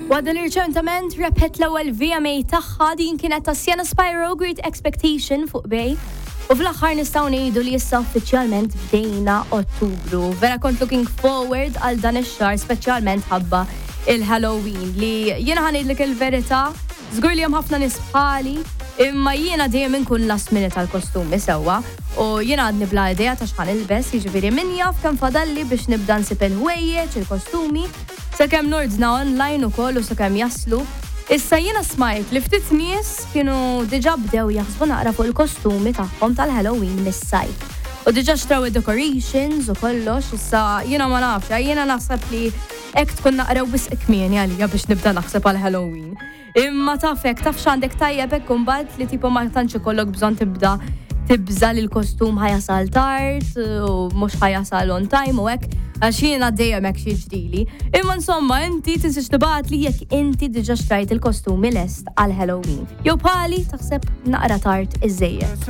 Wada l-irċentament repet l-ewwel VMA tagħha din kienet ta' Sienna Spyro Great Expectation fuq Bej. U fl-aħħar nistgħu ngħidu li issa uffiċjalment bdejna Ottubru. Vera kont looking forward għal dan ix-xahar speċjalment ħabba il-Halloween li jiena ħanejdlek il-verità, żgur li hemm ħafna nies bħali, imma jiena dejjem inkun last minute tal-kostumi sewwa u jiena għadni bla idea ta' x'ħan ilbes, jiġifieri min jaf kemm fadalli biex nibda nsib il-ħwejjeġ, il-kostumi, sakemm nordna online ukoll u sakemm jaslu. Issa jiena smajt li ftit nies kienu diġà bdew jaħsbu naqra fuq il-kostumi tagħhom tal-Halloween mis-sajf. U diġà xtraw id-decorations u kollox, issa jiena ma nafx, jiena naħseb li hekk tkun naqra wisq kmieni għalija biex nibda naħseb għal Halloween. Imma tafek, taf x'għandek tajjeb hekk imbagħad li tipo ma tantx ikollok bżonn tibda tibża li l-kostum ħajasal tard u mhux ħajasal on time u hekk għax jiena dejjem hekk xi ġrili. Imma insomma inti tinsiex tibgħat li jekk inti diġà xtrajt il-kostumi lest għal Halloween. Jew bħali taħseb naqra tard iżejjed.